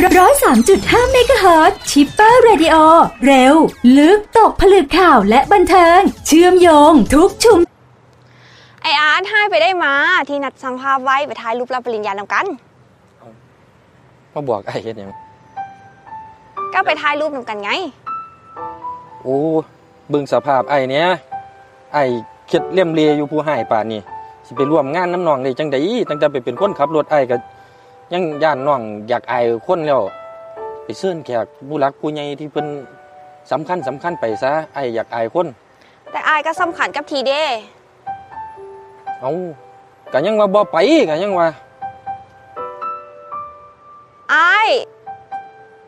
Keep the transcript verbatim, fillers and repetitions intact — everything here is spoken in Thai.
ร้อยสามจุดห้าเมกะเฮิรตซ์ชิปเปอร์เรดิโอเร็วลึกตกผลึกข่าวและบันเทิงเชื่อมโยงทุกชุมไออาร์ตให้ไปได้มาที่นัดสังภาพไว้ไปถ่ายรูปรับปริญญานำกันมาบอกไอ้เฮ็ดหยังก็ไปถ่ายรูปนำกันไงโอ้เบิ่งสภาพไอ้เนี้ยไอ้เข็ดเลี่ยมเลอยู่ผู้ให้ป่านนี้สิไปร่วมงานน้ำน้องได้จังได๋ตั้งแต่ไปเป็นคนขับรถไอ้ก็ยังย่านน้องอยากอายคนแล้วไปเชิญแขกผู้หลักผู้ใหญ่ที่เพิ่นสำคัญสำคัญไปซะไอ้อยากอายคนแต่อายก็สำคัญกับทีเด้เอ้าก็ยังว่าบ่ไปก็ยังว่า